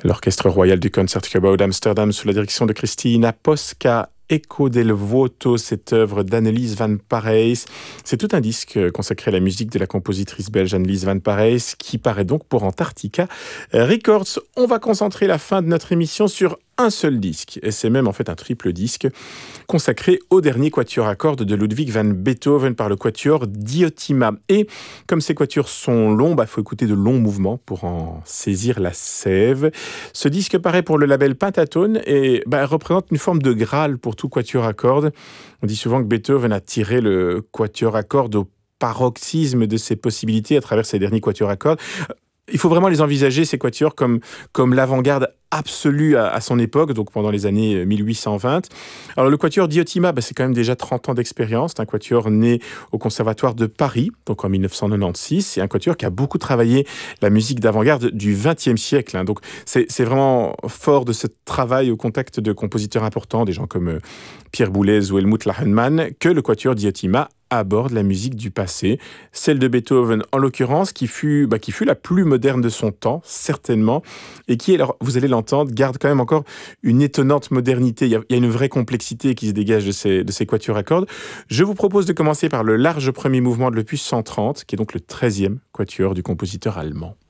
L'Orchestre royal du Concertgebouw d'Amsterdam sous la direction de Christina Posca. Echo del Vuoto, cette œuvre d'Annelies van Parijs. C'est tout un disque consacré à la musique de la compositrice belge Annelies van Parijs qui paraît donc pour Antarctica Records. On va concentrer la fin de notre émission sur un seul disque, et c'est même en fait un triple disque consacré au dernier quatuor à cordes de Ludwig van Beethoven par le quatuor Diotima. Et comme ces quatuors sont longs, faut écouter de longs mouvements pour en saisir la sève. Ce disque paraît pour le label Pentatone et représente une forme de Graal pour tout quatuor à cordes. On dit souvent que Beethoven a tiré le quatuor à cordes au paroxysme de ses possibilités à travers ses derniers quatuors à cordes. Il faut vraiment les envisager, ces quatuors, comme l'avant-garde absolue à son époque, donc pendant les années 1820. Alors le quatuor Diotima, c'est quand même déjà 30 ans d'expérience. C'est un quatuor né au Conservatoire de Paris, donc en 1996. C'est un quatuor qui a beaucoup travaillé la musique d'avant-garde du XXe siècle. Donc c'est vraiment fort de ce travail au contact de compositeurs importants, des gens comme Pierre Boulez ou Helmut Lachenmann, que le quatuor Diotima aborde la musique du passé, celle de Beethoven en l'occurrence, qui fut la plus moderne de son temps, certainement, et qui, alors vous allez l'entendre, garde quand même encore une étonnante modernité. Il y a une vraie complexité qui se dégage de ces quatuors à cordes. Je vous propose de commencer par le large premier mouvement de l'opus 130, qui est donc le 13e quatuor du compositeur allemand.